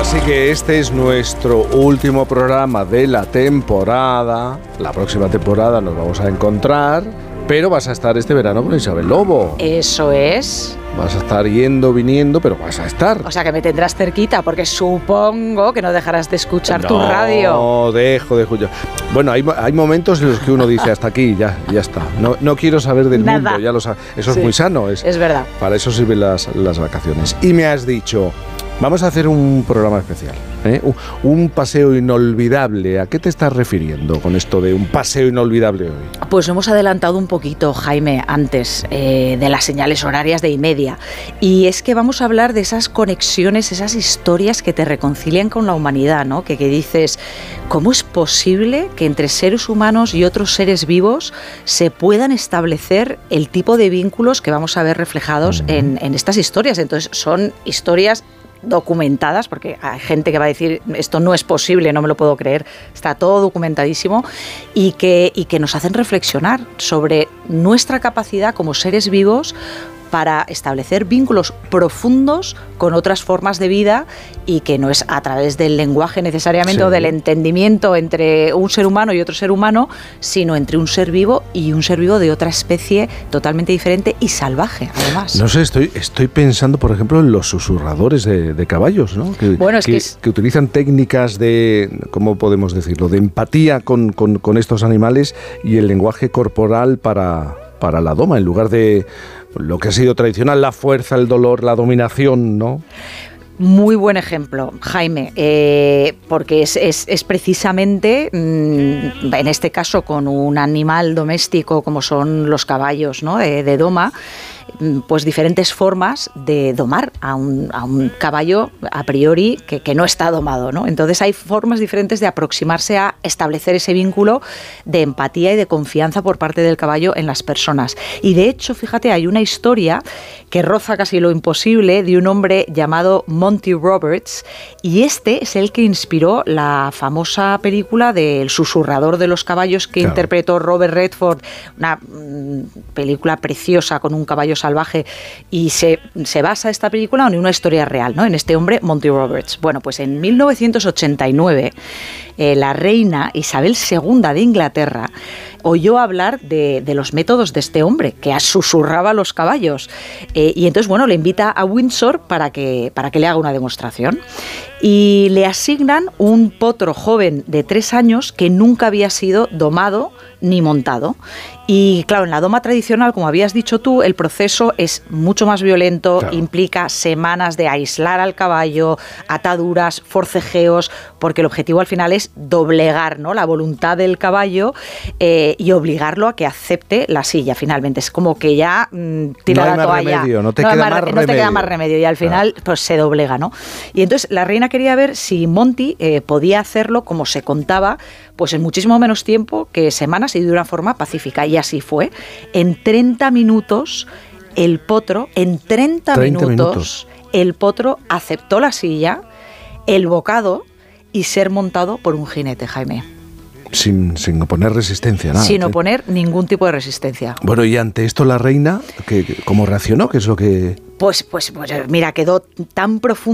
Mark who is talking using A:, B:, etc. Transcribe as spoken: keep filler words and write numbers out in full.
A: Así que este es nuestro último programa de la temporada. La próxima temporada nos vamos a encontrar, pero vas a estar este verano con Isabel Lobo.
B: Eso es.
A: Vas a estar yendo, viniendo, pero vas a estar.
B: O sea que me tendrás cerquita, porque supongo que no dejarás de escuchar
A: no,
B: tu radio.
A: No, dejo, dejo yo. Bueno, hay, hay momentos en los que uno dice hasta aquí, ya, ya está. No, no quiero saber del
B: Nada.
A: mundo, ya lo sabes. Eso sí, es muy sano. Es,
B: es verdad.
A: Para eso sirven las, las vacaciones. Y me has dicho, vamos a hacer un programa especial, ¿eh? un, un paseo inolvidable. ¿A qué te estás refiriendo con esto de un paseo inolvidable hoy?
B: Pues lo hemos adelantado un poquito, Jaime, antes eh, de las señales horarias de Imedia. Y es que vamos a hablar de esas conexiones, esas historias que te reconcilian con la humanidad, ¿no? Que, que dices, ¿cómo es posible que entre seres humanos y otros seres vivos se puedan establecer el tipo de vínculos que vamos a ver reflejados uh-huh. en, en estas historias? Entonces, son historias documentadas, porque hay gente que va a decir esto no es posible, no me lo puedo creer, está todo documentadísimo, y que, y que nos hacen reflexionar sobre nuestra capacidad como seres vivos para establecer vínculos profundos con otras formas de vida, y que no es a través del lenguaje necesariamente sí. o del entendimiento entre un ser humano y otro ser humano, sino entre un ser vivo y un ser vivo de otra especie totalmente diferente y salvaje, además.
A: No sé, estoy, estoy pensando, por ejemplo, en los susurradores de, de caballos, ¿no? Que,
B: bueno, es
A: que,
B: que, es...
A: que utilizan técnicas de, ¿cómo podemos decirlo?, de empatía con, con, con estos animales, y el lenguaje corporal para, para la doma, en lugar de lo que ha sido tradicional, la fuerza, el dolor, la dominación, ¿no?
B: Muy buen ejemplo, Jaime, eh, porque es, es, es precisamente, mmm, en este caso con un animal doméstico como son los caballos, ¿no? de, de doma, pues diferentes formas de domar a un, a un caballo a priori que, que no está domado, ¿no? Entonces hay formas diferentes de aproximarse a establecer ese vínculo de empatía y de confianza por parte del caballo en las personas. Y de hecho, fíjate, hay una historia que roza casi lo imposible de un hombre llamado Monty Roberts, y este es el que inspiró la famosa película del susurrador de los caballos que claro. interpretó Robert Redford, una mmm, película preciosa con un caballo salvaje, y se, se basa esta película en una historia real, ¿no? En este hombre, Monty Roberts. Bueno, pues en mil novecientos ochenta y nueve, eh, la reina Isabel segunda de Inglaterra oyó hablar de, de los métodos de este hombre, que susurraba a los caballos. Eh, y entonces, bueno, le invita a Windsor para que, para que le haga una demostración. Y le asignan un potro joven de tres años que nunca había sido domado ni montado. Y claro, en la doma tradicional, como habías dicho tú, el proceso es mucho más violento, claro. implica semanas de aislar al caballo, ataduras, forcejeos, porque el objetivo al final es doblegar, ¿no?, la voluntad del caballo eh, y obligarlo a que acepte la silla finalmente. Es como que ya mmm, tira
A: no
B: la toalla.
A: Remedio, no te
B: no
A: queda
B: más,
A: más
B: no
A: remedio.
B: te queda más remedio y al final claro. pues se doblega, ¿no? Y entonces la reina quería ver si Monty eh, podía hacerlo como se contaba, pues en muchísimo menos tiempo que semanas y de una forma pacífica. Y así fue. En treinta minutos, el potro, en treinta,
A: treinta
B: minutos,
A: minutos,
B: el potro aceptó la silla, el bocado y ser montado por un jinete, Jaime.
A: Sin, sin oponer resistencia, nada.
B: Sin oponer ningún tipo de resistencia.
A: Bueno, y ante esto la reina, ¿qué, cómo reaccionó? ¿Qué es lo que...?
B: Pues, pues, pues mira, quedó tan profundo